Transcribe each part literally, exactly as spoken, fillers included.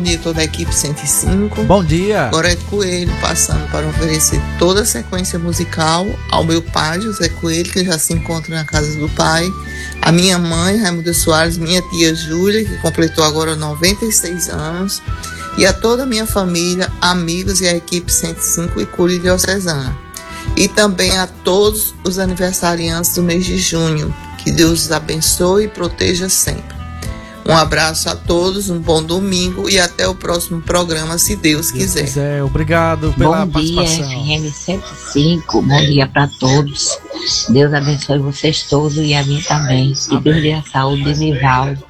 Bom dia a toda a equipe cento e cinco. Bom dia. Gorete Coelho, passando para oferecer toda a sequência musical ao meu pai, José Coelho, que já se encontra na casa do pai, a minha mãe, Raimundo Soares, minha tia Júlia, que completou agora noventa e seis anos, e a toda a minha família, amigos e a equipe cento e cinco e Cúria Diocesana. E também a todos os aniversariantes do mês de junho. Que Deus os abençoe e proteja sempre. Um abraço a todos, um bom domingo e até o próximo programa, se Deus quiser. Deus quiser. Obrigado pela bom dia, participação. F M cento e cinco, bom dia para todos. Deus abençoe vocês todos e a mim também. Que Deus dê a saúde de Nivaldo.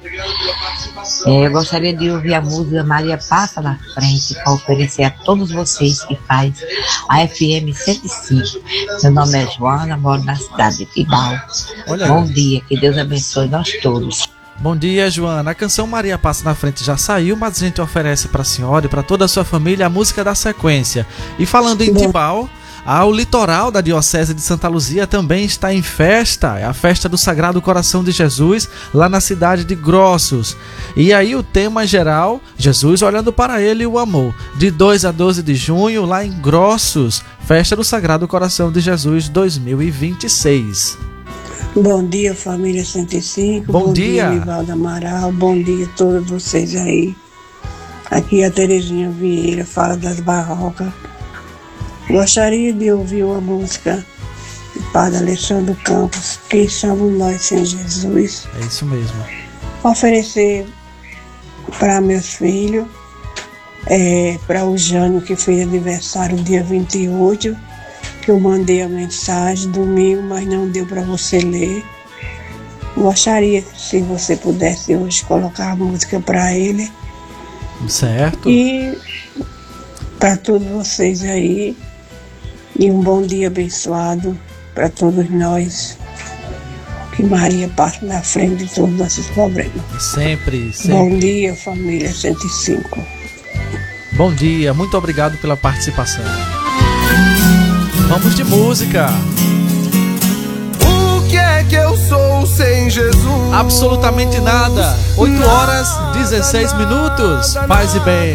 É, eu gostaria de ouvir a música Maria Passa na Frente para oferecer a todos vocês que faz a F M cento e cinco. Meu nome é Joana, moro na cidade de Tibau. Olha Bom aí. dia, que Deus abençoe nós todos. Bom dia, Joana. A canção Maria Passa na Frente já saiu, mas a gente oferece para a senhora e para toda a sua família a música da sequência. E falando em Tibau, ah, o litoral da Diocese de Santa Luzia também está em festa. É a festa do Sagrado Coração de Jesus, lá na cidade de Grossos. E aí o tema geral, Jesus olhando para ele e o amor. De dois a doze de junho, lá em Grossos, festa do Sagrado Coração de Jesus dois mil e vinte e seis. Bom dia, família cento e cinco. Bom, bom dia, dia Nivaldo Amaral. Bom dia a todos vocês aí. Aqui é a Terezinha Vieira, fala das Barrocas. Gostaria de ouvir uma música do Padre Alessandro Campos, Quem Somos Nós Sem Jesus. É isso mesmo. Oferecer para meus filhos, é, para o Jânio, que fez aniversário dia vinte e oito, que eu mandei a mensagem domingo, mas não deu para você ler. Gostaria, se você pudesse hoje, colocar a música para ele. Certo. E para todos vocês aí, e um bom dia abençoado para todos nós. Que Maria passe na frente de todos os nossos problemas. Sempre, sempre. Bom dia, família cento e cinco. Bom dia, muito obrigado pela participação. Vamos de música. O que é que eu sou sem Jesus? Absolutamente nada. oito horas, dezesseis minutos. Paz e bem.